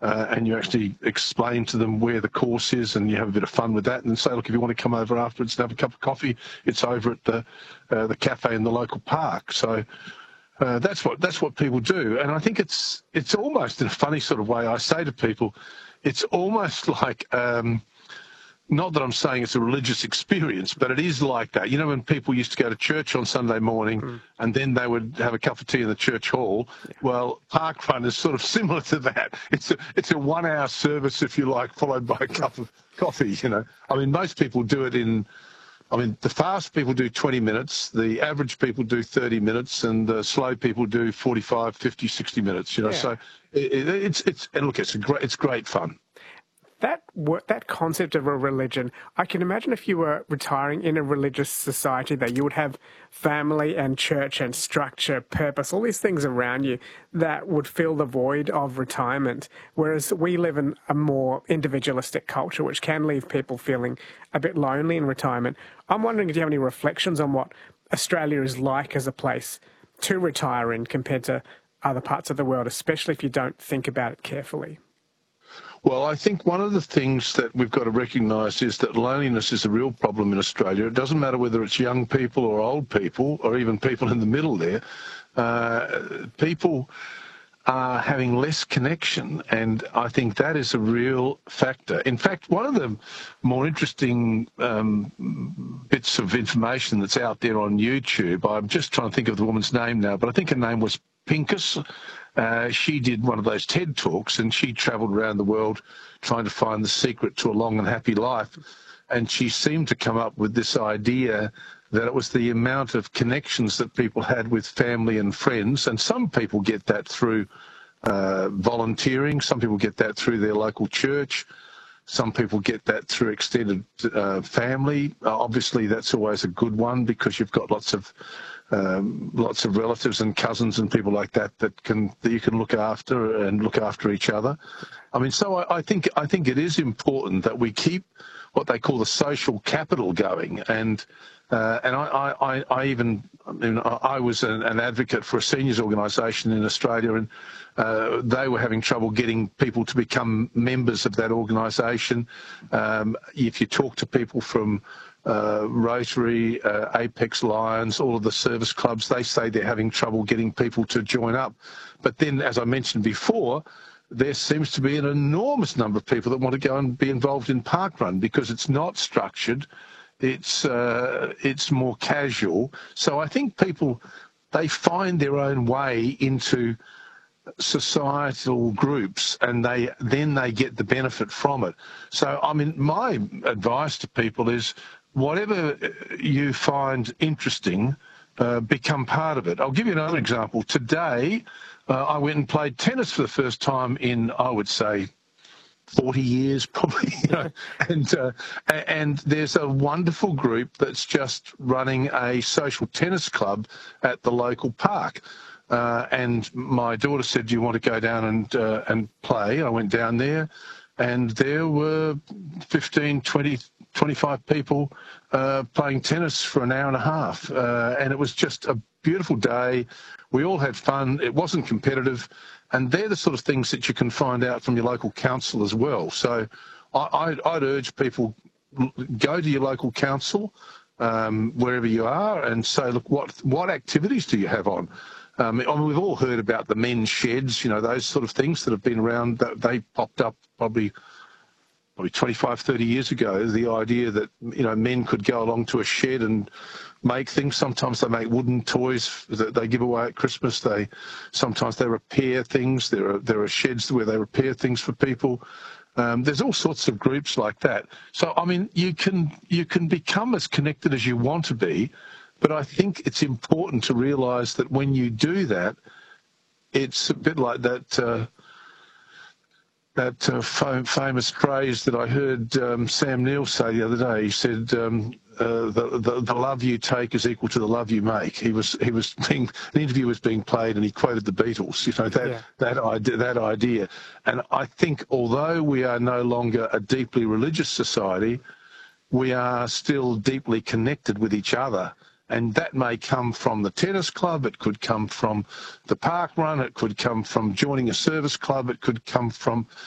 and you actually explain to them where the course is, and you have a bit of fun with that, and say, look, if you want to come over afterwards and have a cup of coffee, it's over at the cafe in the local park. So that's what people do, and I think it's almost in a funny sort of way. I say to people, it's almost like. Not that I'm saying it's a religious experience, but it is like that. You know, when people used to go to church on Sunday morning and then they would have a cup of tea in the church hall, well, Parkrun is sort of similar to that. It's a 1 hour service, if you like, followed by a cup of coffee, you know. I mean, most people do it the fast people do 20 minutes, the average people do 30 minutes, and the slow people do 45, 50, 60 minutes, you know. Yeah. So it's great fun. That concept of a religion, I can imagine if you were retiring in a religious society that you would have family and church and structure, purpose, all these things around you that would fill the void of retirement, whereas we live in a more individualistic culture, which can leave people feeling a bit lonely in retirement. I'm wondering if you have any reflections on what Australia is like as a place to retire in compared to other parts of the world, especially if you don't think about it carefully. Well, I think one of the things that we've got to recognise is that loneliness is a real problem in Australia. It doesn't matter whether it's young people or old people or even people in the middle there. People are having less connection, and I think that is a real factor. In fact, one of the more interesting bits of information that's out there on YouTube, I'm just trying to think of the woman's name now, but I think her name was Pincus. She did one of those TED Talks, and she travelled around the world trying to find the secret to a long and happy life. And she seemed to come up with this idea that it was the amount of connections that people had with family and friends. And some people get that through volunteering. Some people get that through their local church. Some people get that through extended family. Obviously, that's always a good one because you've got lots of relatives and cousins and people like that that you can look after and look after each other. I mean, so I think it is important that we keep what they call the social capital going. And I was an advocate for a seniors organisation in Australia, and they were having trouble getting people to become members of that organisation. If you talk to people from Rotary, Apex Lions, all of the service clubs, they say they're having trouble getting people to join up. But then, as I mentioned before, there seems to be an enormous number of people that want to go and be involved in Parkrun because it's not structured, it's more casual. So I think people, they find their own way into societal groups, and then they get the benefit from it. So, I mean, my advice to people is whatever you find interesting, become part of it. I'll give you another example. Today, I went and played tennis for the first time in, I would say, 40 years probably, you know, and there's a wonderful group that's just running a social tennis club at the local park. And my daughter said, do you want to go down and play? I went down there, and there were 15, 20, 25 people playing tennis for an hour and a half. And it was just a beautiful day. We all had fun. It wasn't competitive. And they're the sort of things that you can find out from your local council as well. So I'd urge people, go to your local council, wherever you are, and say, look, what activities do you have on? I mean, we've all heard about the men's sheds, you know, those sort of things that have been around. They popped up probably 25, 30 years ago, the idea that, you know, men could go along to a shed and make things. Sometimes they make wooden toys that they give away at Christmas. Sometimes they repair things. There are sheds where they repair things for people. There's all sorts of groups like that. So, I mean, you can become as connected as you want to be, but I think it's important to realise that when you do that, it's a bit like that famous phrase that I heard Sam Neill say the other day. He said, the love you take is equal to the love you make. He was being, an interview was being played, and he quoted the Beatles, you know, that idea. And I think although we are no longer a deeply religious society, we are still deeply connected with each other. And that may come from the tennis club, it could come from the park run, it could come from joining a service club, it could come from